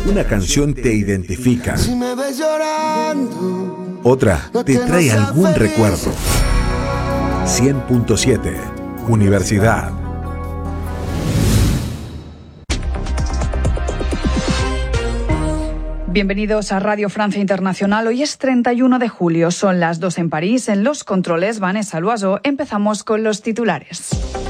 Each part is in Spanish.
Una canción te identifica. Si me ves llorando, Otra te trae algún recuerdo. 100.7 Universidad. Bienvenidos a Radio Francia Internacional. Hoy es 31 de julio, son las 2 en París. En los controles, Vanessa Loiseau. Empezamos con los titulares.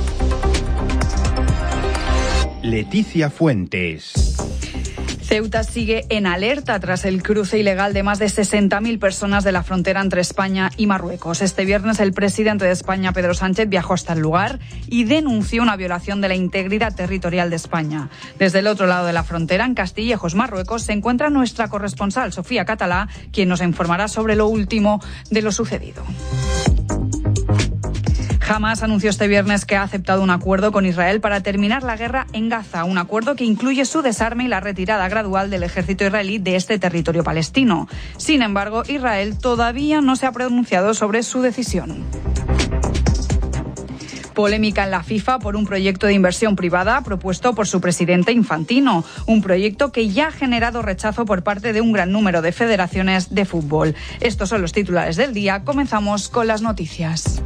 Leticia Fuentes. Ceuta sigue en alerta tras el cruce ilegal de más de 60.000 personas de la frontera entre España y Marruecos. Este viernes el presidente de España, Pedro Sánchez, viajó hasta el lugar y denunció una violación de la integridad territorial de España. Desde el otro lado de la frontera, en Castillejos, Marruecos, se encuentra nuestra corresponsal, Sofía Catalá, quien nos informará sobre lo último de lo sucedido. Hamás anunció este viernes que ha aceptado un acuerdo con Israel para terminar la guerra en Gaza, un acuerdo que incluye su desarme y la retirada gradual del ejército israelí de este territorio palestino. Sin embargo, Israel todavía no se ha pronunciado sobre su decisión. Polémica en la FIFA por un proyecto de inversión privada propuesto por su presidente Infantino, un proyecto que ya ha generado rechazo por parte de un gran número de federaciones de fútbol. Estos son los titulares del día. Comenzamos con las noticias.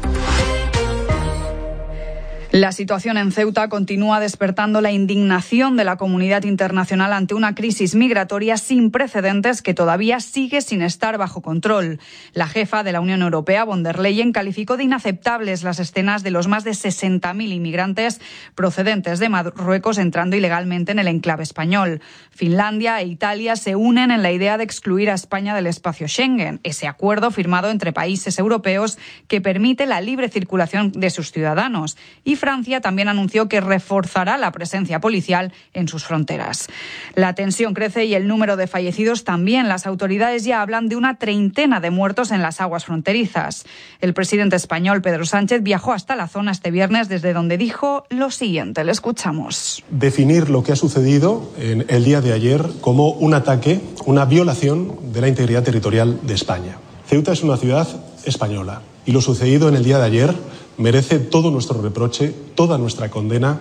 La situación en Ceuta continúa despertando la indignación de la comunidad internacional ante una crisis migratoria sin precedentes que todavía sigue sin estar bajo control. La jefa de la Unión Europea, von der Leyen, calificó de inaceptables las escenas de los más de 60.000 inmigrantes procedentes de Marruecos entrando ilegalmente en el enclave español. Finlandia e Italia se unen en la idea de excluir a España del espacio Schengen, ese acuerdo firmado entre países europeos que permite la libre circulación de sus ciudadanos. Y Francia también anunció que reforzará la presencia policial en sus fronteras. La tensión crece y el número de fallecidos también. Las autoridades ya hablan de una treintena de muertos en las aguas fronterizas. El presidente español, Pedro Sánchez, viajó hasta la zona este viernes, desde donde dijo lo siguiente. Le escuchamos. Definir lo que ha sucedido en el día de ayer como un ataque, una violación de la integridad territorial de España. Ceuta es una ciudad española y lo sucedido en el día de ayer merece todo nuestro reproche, toda nuestra condena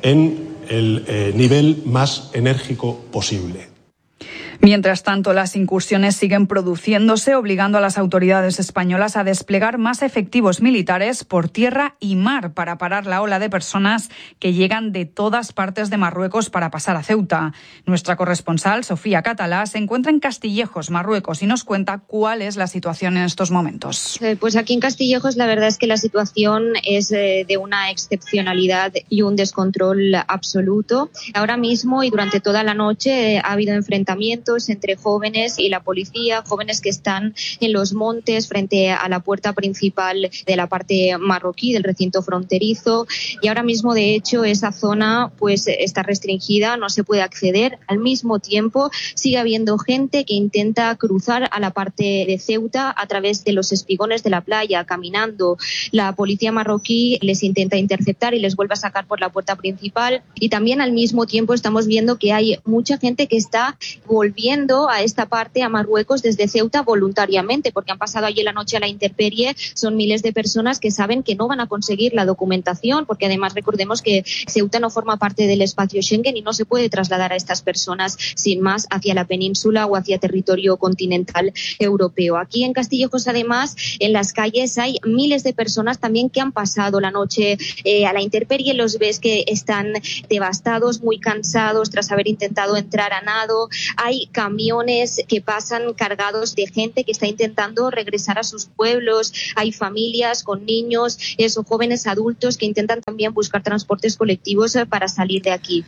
en el nivel más enérgico posible. Mientras tanto, las incursiones siguen produciéndose, obligando a las autoridades españolas a desplegar más efectivos militares por tierra y mar para parar la ola de personas que llegan de todas partes de Marruecos para pasar a Ceuta. Nuestra corresponsal, Sofía Catalá, se encuentra en Castillejos, Marruecos, y nos cuenta cuál es la situación en estos momentos. Pues aquí en Castillejos la verdad es que la situación es de una excepcionalidad y un descontrol absoluto. Ahora mismo y durante toda la noche ha habido enfrentamientos entre jóvenes y la policía, jóvenes que están en los montes frente a la puerta principal de la parte marroquí del recinto fronterizo, y ahora mismo de hecho esa zona pues está restringida, no se puede acceder. Al mismo tiempo sigue habiendo gente que intenta cruzar a la parte de Ceuta a través de los espigones de la playa caminando. La policía marroquí les intenta interceptar y les vuelve a sacar por la puerta principal, y también al mismo tiempo estamos viendo que hay mucha gente que está volviendo a esta parte, a Marruecos, desde Ceuta voluntariamente, porque han pasado allí la noche a la intemperie. Son miles de personas que saben que no van a conseguir la documentación, porque además recordemos que Ceuta no forma parte del espacio Schengen y no se puede trasladar a estas personas sin más hacia la península o hacia territorio continental europeo. Aquí en Castillejos, además, en las calles hay miles de personas también que han pasado la noche a la intemperie. Los ves que están devastados, muy cansados tras haber intentado entrar a nado. Hay camiones que pasan cargados de gente que está intentando regresar a sus pueblos. Hay familias con niños, jóvenes adultos que intentan también buscar transportes colectivos para salir de aquí.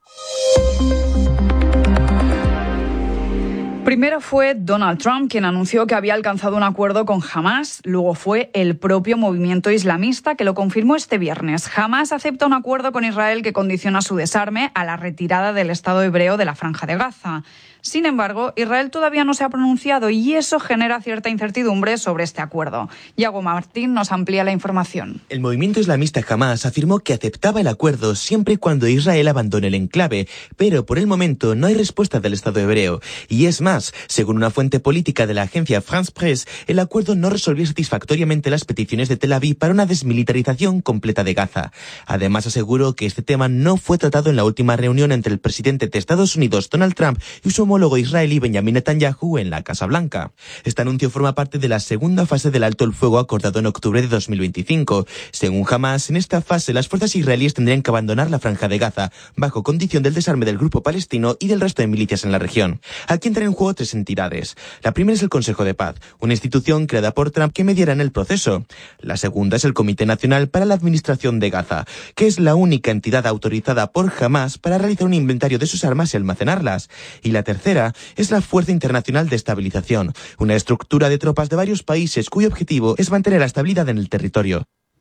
Primero fue Donald Trump quien anunció que había alcanzado un acuerdo con Hamás. Luego fue el propio movimiento islamista que lo confirmó este viernes. Hamás acepta un acuerdo con Israel que condiciona su desarme a la retirada del Estado hebreo de la Franja de Gaza. Sin embargo, Israel todavía no se ha pronunciado y eso genera cierta incertidumbre sobre este acuerdo. Yago Martín nos amplía la información. El movimiento islamista Hamás afirmó que aceptaba el acuerdo siempre y cuando Israel abandone el enclave, pero por el momento no hay respuesta del Estado hebreo. Y es más, Además, según una fuente política de la agencia France Presse, el acuerdo no resolvió satisfactoriamente las peticiones de Tel Aviv para una desmilitarización completa de Gaza. Además, aseguró que este tema no fue tratado en la última reunión entre el presidente de Estados Unidos, Donald Trump, y su homólogo israelí, Benjamin Netanyahu, en la Casa Blanca. Este anuncio forma parte de la segunda fase del alto el fuego acordado en octubre de 2025. Según Hamas, en esta fase las fuerzas israelíes tendrían que abandonar la franja de Gaza, bajo condición del desarme del grupo palestino y del resto de milicias en la región. Aquí entran en juego tres entidades. La primera es el Consejo de Paz, una institución creada por Trump que mediará en el proceso. La segunda es el Comité Nacional para la Administración de Gaza, que es la única entidad autorizada por Hamas para realizar un inventario de sus armas y almacenarlas. Y la tercera es la Fuerza Internacional de Estabilización, una estructura de tropas de varios países cuyo objetivo es mantener la estabilidad en el territorio.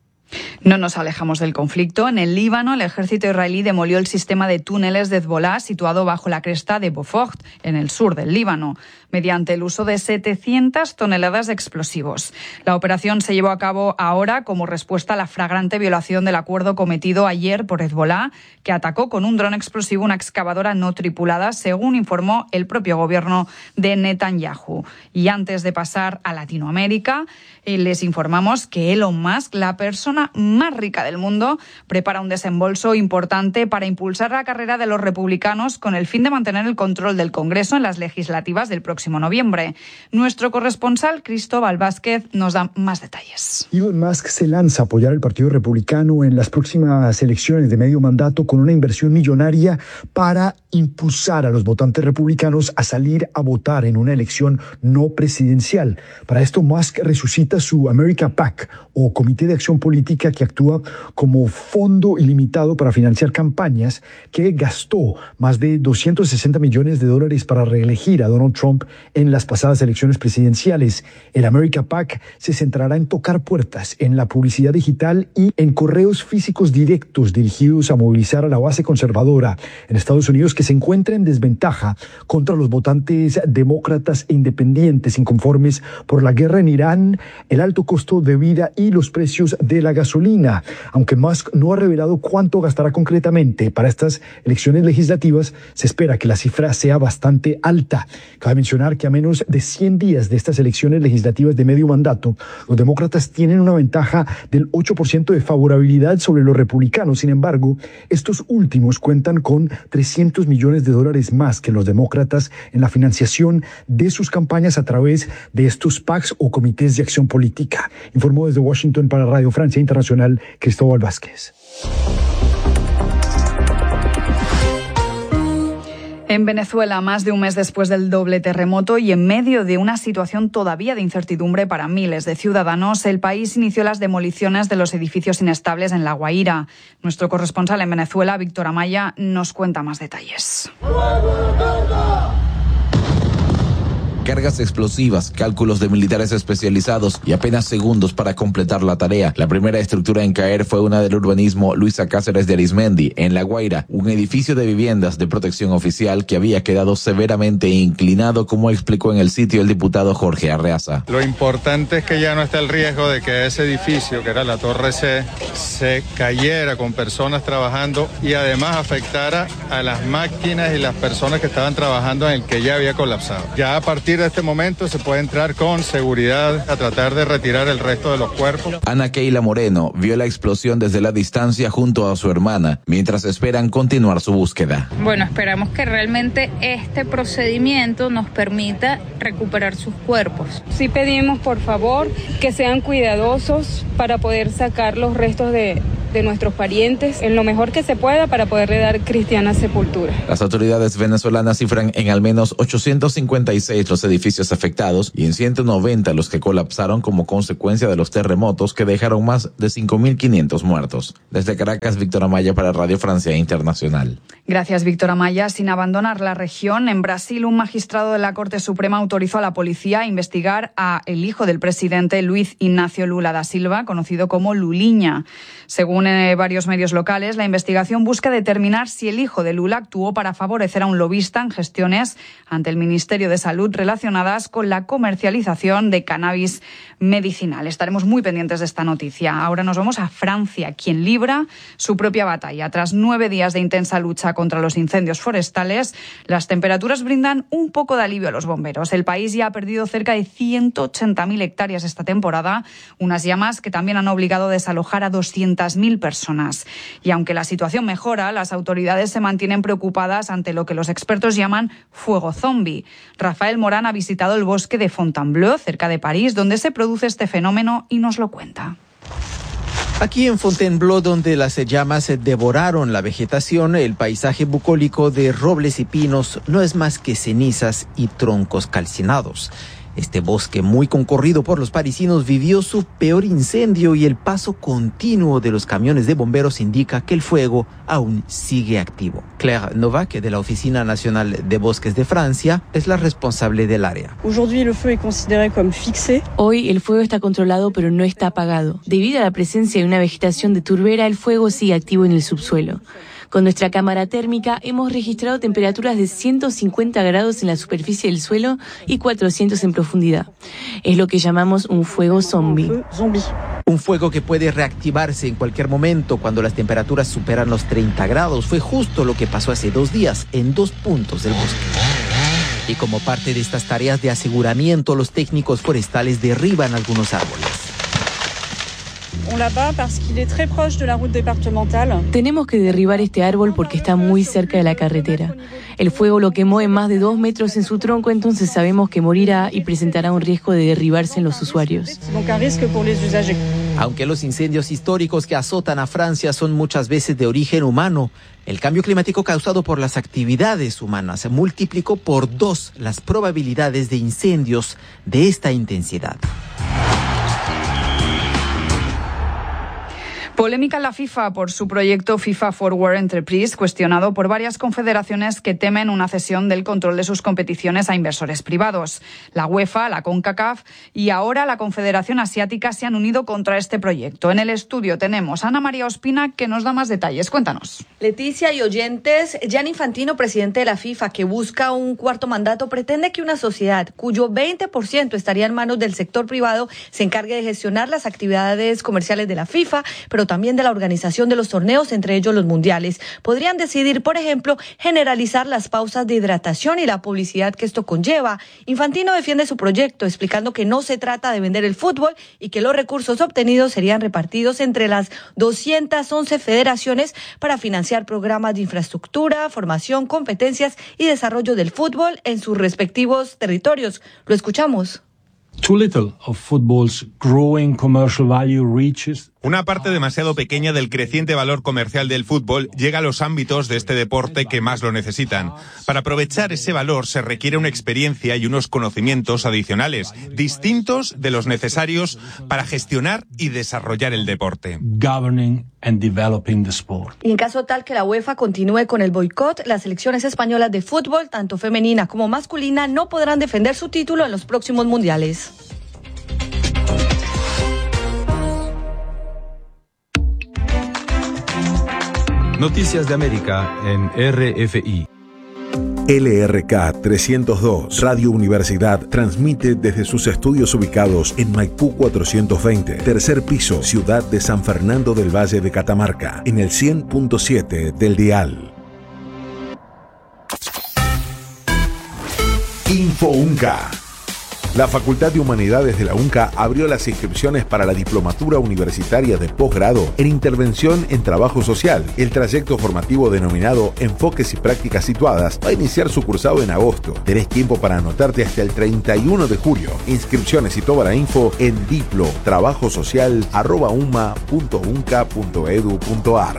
No nos alejamos del conflicto. En el Líbano, el ejército israelí demolió el sistema de túneles de Hezbolá situado bajo la cresta de Beaufort, en el sur del Líbano, mediante el uso de 700 toneladas de explosivos. La operación se llevó a cabo ahora como respuesta a la flagrante violación del acuerdo cometido ayer por Hezbolá, que atacó con un dron explosivo una excavadora no tripulada, según informó el propio gobierno de Netanyahu. Y antes de pasar a Latinoamérica, les informamos que Elon Musk, la persona más rica del mundo, prepara un desembolso importante para impulsar la carrera de los republicanos con el fin de mantener el control del Congreso en las legislativas del próximo noviembre. Nuestro corresponsal Cristóbal Vázquez nos da más detalles. Elon Musk se lanza a apoyar al Partido Republicano en las próximas elecciones de medio mandato con una inversión millonaria para impulsar a los votantes republicanos a salir a votar en una elección no presidencial. Para esto, Musk resucita su America PAC, o Comité de Acción Política, que actúa como fondo ilimitado para financiar campañas, que gastó más de $260 millones para reelegir a Donald Trump en las pasadas elecciones presidenciales. El America PAC se centrará en tocar puertas, en la publicidad digital y en correos físicos directos dirigidos a movilizar a la base conservadora en Estados Unidos, que se encuentra en desventaja contra los votantes demócratas e independientes inconformes por la guerra en Irán, el alto costo de vida y los precios de la gasolina. Aunque Musk no ha revelado cuánto gastará concretamente para estas elecciones legislativas, se espera que la cifra sea bastante alta. Cabe mencionar que a menos de 100 días de estas elecciones legislativas de medio mandato, los demócratas tienen una ventaja del 8% de favorabilidad sobre los republicanos. Sin embargo, estos últimos cuentan con $300 millones más que los demócratas en la financiación de sus campañas a través de estos PACs o comités de acción política. Informó desde Washington para Radio Francia Internacional, Cristóbal Vázquez. En Venezuela, más de un mes después del doble terremoto y en medio de una situación todavía de incertidumbre para miles de ciudadanos, el país inició las demoliciones de los edificios inestables en La Guaira. Nuestro corresponsal en Venezuela, Víctor Amaya, nos cuenta más detalles. Cargas explosivas, cálculos de militares especializados y apenas segundos para completar la tarea. La primera estructura en caer fue una del urbanismo Luisa Cáceres de Arizmendi, en La Guaira, un edificio de viviendas de protección oficial que había quedado severamente inclinado, como explicó en el sitio el diputado Jorge Arreaza. Lo importante es que ya no está el riesgo de que ese edificio, que era la Torre C, se cayera con personas trabajando y además afectara a las máquinas y las personas que estaban trabajando en el que ya había colapsado. Ya a partir de este momento se puede entrar con seguridad a tratar de retirar el resto de los cuerpos. Ana Keila Moreno vio la explosión desde la distancia junto a su hermana, mientras esperan continuar su búsqueda. Bueno, esperamos que realmente este procedimiento nos permita recuperar sus cuerpos. Sí pedimos, por favor, que sean cuidadosos para poder sacar los restos de nuestros parientes en lo mejor que se pueda para poderle dar cristiana sepultura. Las autoridades venezolanas cifran en al menos 856 los edificios afectados y en 190 los que colapsaron como consecuencia de los terremotos que dejaron más de 5.500 muertos. Desde Caracas, Víctor Amaya para Radio Francia Internacional. Gracias, Víctor Amaya. Sin abandonar la región, en Brasil, un magistrado de la Corte Suprema autorizó a la policía a investigar a el hijo del presidente Luiz Inácio Lula da Silva, conocido como Lulinha. Según Según varios medios locales, la investigación busca determinar si el hijo de Lula actuó para favorecer a un lobista en gestiones ante el Ministerio de Salud relacionadas con la comercialización de cannabis medicinal. Estaremos muy pendientes de esta noticia. Ahora nos vamos a Francia, quien libra su propia batalla. Tras 9 días de intensa lucha contra los incendios forestales, las temperaturas brindan un poco de alivio a los bomberos. El país ya ha perdido cerca de 180.000 hectáreas esta temporada, unas llamas que también han obligado a desalojar a 200.000 personas. Y aunque la situación mejora, las autoridades se mantienen preocupadas ante lo que los expertos llaman fuego zombie. Rafael Morán ha visitado el bosque de Fontainebleau, cerca de París, donde se produce este fenómeno y nos lo cuenta. Aquí en Fontainebleau, donde las llamas devoraron la vegetación, el paisaje bucólico de robles y pinos no es más que cenizas y troncos calcinados. Este bosque, muy concurrido por los parisinos, vivió su peor incendio y el paso continuo de los camiones de bomberos indica que el fuego aún sigue activo. Claire Novak, de la Oficina Nacional de Bosques de Francia, es la responsable del área. Hoy el fuego está controlado pero no está apagado. Debido a la presencia de una vegetación de turbera, el fuego sigue activo en el subsuelo. Con nuestra cámara térmica hemos registrado temperaturas de 150 grados en la superficie del suelo y 400 en profundidad. Es lo que llamamos un fuego zombie. Un fuego que puede reactivarse en cualquier momento cuando las temperaturas superan los 30 grados. Fue justo lo que pasó hace 2 días en 2 puntos del bosque. Y como parte de estas tareas de aseguramiento, los técnicos forestales derriban algunos árboles. Tenemos que derribar este árbol porque está muy cerca de la carretera. El fuego lo quemó en más de 2 metros en su tronco, entonces sabemos que morirá y presentará un riesgo de derribarse en los usuarios. Aunque los incendios históricos que azotan a Francia son muchas veces de origen humano, el cambio climático causado por las actividades humanas multiplicó por 2 las probabilidades de incendios de esta intensidad. Polémica en la FIFA por su proyecto FIFA Forward Entreprise, cuestionado por varias confederaciones que temen una cesión del control de sus competiciones a inversores privados. La UEFA, la CONCACAF y ahora la Confederación Asiática se han unido contra este proyecto. En el estudio tenemos a Ana María Ospina, que nos da más detalles. Cuéntanos. Leticia y oyentes, Gianni Infantino, presidente de la FIFA, que busca un 4º mandato, pretende que una sociedad cuyo 20% estaría en manos del sector privado se encargue de gestionar las actividades comerciales de la FIFA, pero también de la organización de los torneos, entre ellos los mundiales. Podrían decidir, por ejemplo, generalizar las pausas de hidratación y la publicidad que esto conlleva. Infantino defiende su proyecto, explicando que no se trata de vender el fútbol y que los recursos obtenidos serían repartidos entre las 211 federaciones para financiar programas de infraestructura, formación, competencias y desarrollo del fútbol en sus respectivos territorios. Lo escuchamos. Too little of football's growing commercial value reaches. Una parte demasiado pequeña del creciente valor comercial del fútbol llega a los ámbitos de este deporte que más lo necesitan. Para aprovechar ese valor se requiere una experiencia y unos conocimientos adicionales, distintos de los necesarios para gestionar y desarrollar el deporte. Governing and developing the sport. Y en caso tal que la UEFA continúe con el boicot, las selecciones españolas de fútbol, tanto femenina como masculina, no podrán defender su título en los próximos mundiales. Noticias de América en RFI. LRK 302, Radio Universidad, transmite desde sus estudios ubicados en Maipú 420, tercer piso, ciudad de San Fernando del Valle de Catamarca, en el 100.7 del dial. Info UNCA. La Facultad de Humanidades de la UNCA abrió las inscripciones para la diplomatura universitaria de posgrado en Intervención en Trabajo Social. El trayecto formativo denominado Enfoques y Prácticas Situadas va a iniciar su cursado en agosto. Tenés tiempo para anotarte hasta el 31 de julio. Inscripciones y toda la info en diplo.trabajosocial@uma.unca.edu.ar.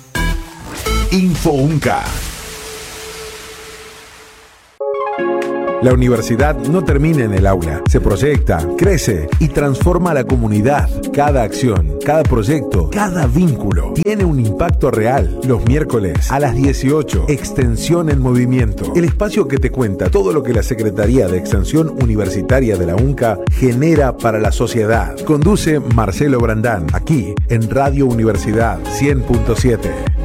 Info UNCA. La universidad no termina en el aula, se proyecta, crece y transforma la comunidad. Cada acción, cada proyecto, cada vínculo tiene un impacto real. Los miércoles a las 18, Extensión en Movimiento, el espacio que te cuenta todo lo que la Secretaría de Extensión Universitaria de la UNCA genera para la sociedad. Conduce Marcelo Brandán, aquí en Radio Universidad 100.7.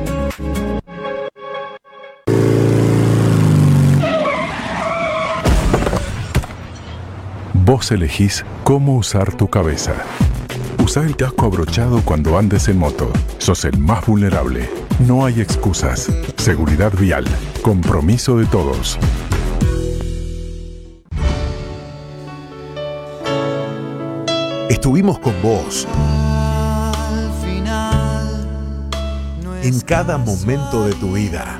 Vos elegís cómo usar tu cabeza. Usa el casco abrochado cuando andes en moto. Sos el más vulnerable. No hay excusas. Seguridad vial. Compromiso de todos. Estuvimos con vos en cada momento de tu vida.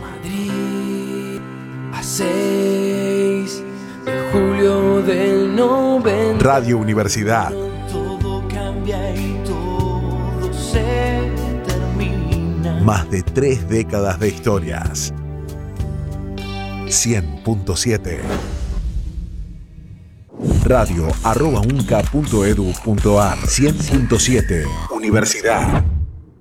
A 6 de julio del 90. Radio Universidad. Todo cambia y todo se termina. Más de 3 décadas de historias. 100.7. radio@unca.edu.ar. 100.7 Universidad.